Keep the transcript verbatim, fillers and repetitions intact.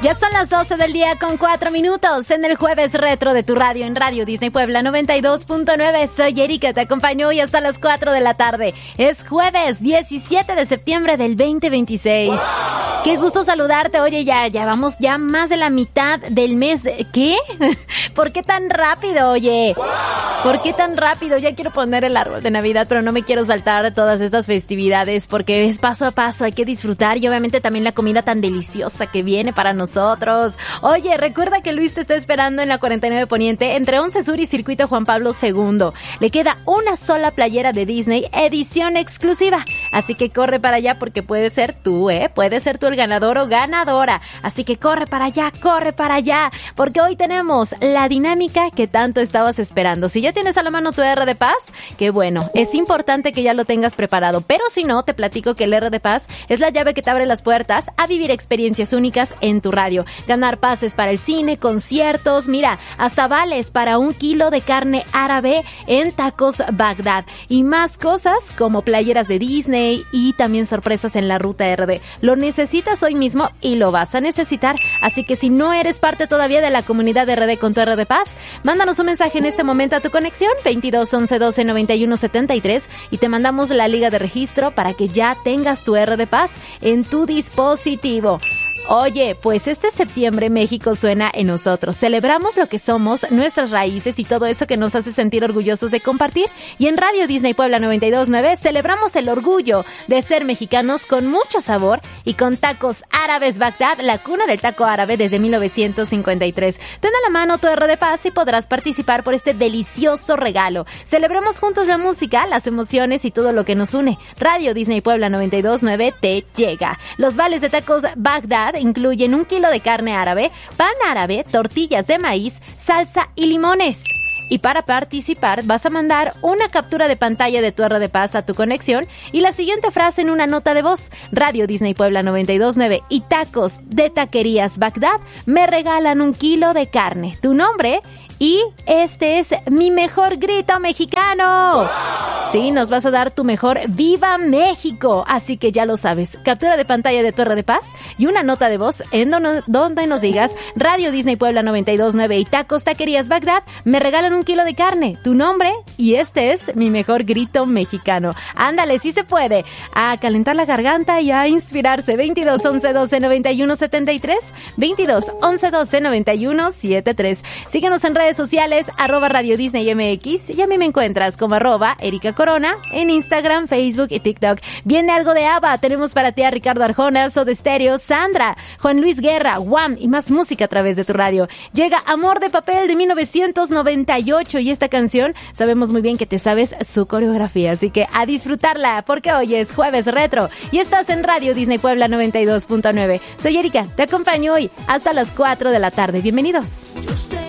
Ya son las doce del día con cuatro minutos en el jueves retro de tu radio en Radio Disney Puebla noventa y dos punto nueve. Soy Erika, te acompaño hoy hasta las cuatro de la tarde. Es jueves diecisiete de septiembre del veinte veintiséis. ¡Wow! Qué gusto saludarte. Oye, ya, ya vamos ya más de la mitad del mes. ¿Qué? ¿Por qué tan rápido, oye? ¡Wow! ¿Por qué tan rápido? Ya quiero poner el árbol de Navidad, pero no me quiero saltar todas estas festividades porque es paso a paso, hay que disfrutar y obviamente también la comida tan deliciosa que viene para nosotros. Oye, recuerda que Luis te está esperando en la cuarenta y nueve Poniente entre once Sur y Circuito Juan Pablo segundo. Le queda una sola playera de Disney, edición exclusiva. Así que corre para allá porque puede ser tú, ¿eh? Puede ser tú el ganador o ganadora. Así que corre para allá, corre para allá, porque hoy tenemos la dinámica que tanto estabas esperando. Si ya tienes a la mano tu R de Paz, qué bueno, es importante que ya lo tengas preparado. Pero si no, te platico que el R de Paz es la llave que te abre las puertas a vivir experiencias únicas en tu radio. Ganar pases para el cine, conciertos, mira, hasta vales para un kilo de carne árabe en Tacos Bagdad. Y más cosas como playeras de Disney y también sorpresas en la ruta R D. Lo necesitas hoy mismo y lo vas a necesitar. Así que si no eres parte todavía de la comunidad de R D con tu R de Paz, mándanos un mensaje en este momento a tu conexión veintidós once doce noventa y uno setenta y tres y te mandamos la liga de registro para que ya tengas tu R de Paz en tu dispositivo. Oye, pues este septiembre México suena en nosotros. Celebramos lo que somos, nuestras raíces y todo eso que nos hace sentir orgullosos de compartir. Y en Radio Disney Puebla noventa y dos punto nueve celebramos el orgullo de ser mexicanos con mucho sabor y con Tacos Árabes Bagdad, la cuna del taco árabe desde mil novecientos cincuenta y tres. Ten a la mano tu R de Paz y podrás participar por este delicioso regalo. Celebremos juntos la música, las emociones y todo lo que nos une. Radio Disney Puebla noventa y dos punto nueve te llega. Los vales de Tacos Bagdad incluyen un kilo de carne árabe, pan árabe, tortillas de maíz, salsa y limones. Y para participar vas a mandar una captura de pantalla de tu R de Paz a tu conexión y la siguiente frase en una nota de voz. Radio Disney Puebla noventa y dos punto nueve y Tacos de Taquerías Bagdad me regalan un kilo de carne. Tu nombre y este es mi mejor grito mexicano. ¡Wow! Sí, nos vas a dar tu mejor ¡Viva México! Así que ya lo sabes. Captura de pantalla de tu R de Paz y una nota de voz en don- donde nos digas Radio Disney Puebla noventa y dos punto nueve y Tacos Taquerías Bagdad me regalan un kilo de carne. Tu nombre y este es mi mejor grito mexicano. Ándale, sí se puede. A calentar la garganta y a inspirarse. veintidós once doce noventa y uno setenta y tres. veintidós once doce noventa y uno setenta y tres. Síguenos en redes sociales, arroba Radio Disney M X, y a mí me encuentras como arroba Erika Corona en Instagram, Facebook y TikTok. Viene algo de ABBA, tenemos para ti a Ricardo Arjona, Soda Stereo, Sandra, Juan Luis Guerra, Wham y más música a través de tu radio. Llega Amor de Papel de mil novecientos noventa y ocho y esta canción sabemos muy bien que te sabes su coreografía, así que a disfrutarla porque hoy es jueves retro y estás en Radio Disney Puebla noventa y dos punto nueve. Soy Erika, te acompaño hoy hasta las cuatro de la tarde. Bienvenidos. Yo sé